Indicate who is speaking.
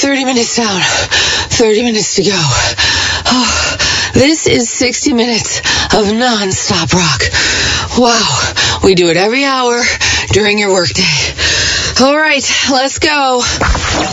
Speaker 1: 30 minutes down, 30 minutes to go. Oh, this is 60 minutes of non-stop rock. Wow, we do it every hour during your workday. All right, let's go.